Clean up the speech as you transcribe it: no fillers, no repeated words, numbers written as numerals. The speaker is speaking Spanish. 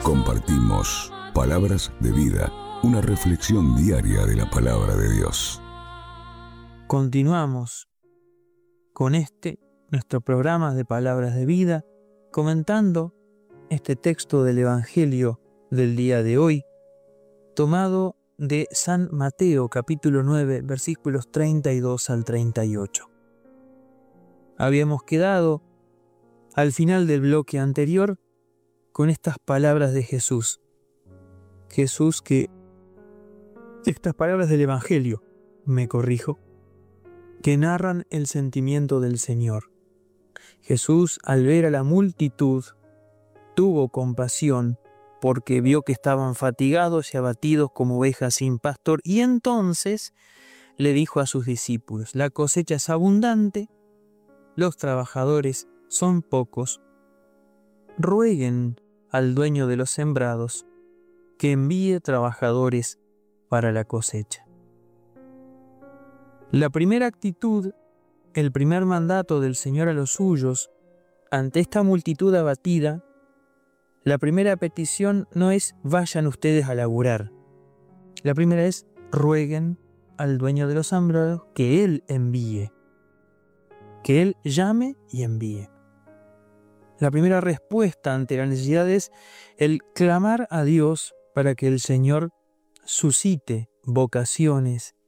Compartimos Palabras de Vida, una reflexión diaria de la Palabra de Dios. Continuamos con nuestro programa de Palabras de Vida, comentando este texto del Evangelio del día de hoy, tomado de San Mateo, capítulo 9, versículos 32 al 38. Habíamos quedado al final del bloque anterior con estas palabras de Jesús. Estas palabras del Evangelio, que narran el sentimiento del Señor. Jesús, al ver a la multitud, tuvo compasión porque vio que estaban fatigados y abatidos como ovejas sin pastor, y entonces le dijo a sus discípulos: la cosecha es abundante, los trabajadores son pocos. Rueguen al dueño de los sembrados que envíe trabajadores para la cosecha. La primera actitud, el primer mandato del Señor a los suyos, ante esta multitud abatida, la primera petición no es vayan ustedes a laburar. La primera es rueguen al dueño de los sembrados que Él envíe, que Él llame y envíe. La primera respuesta ante la necesidad es el clamar a Dios para que el Señor suscite vocaciones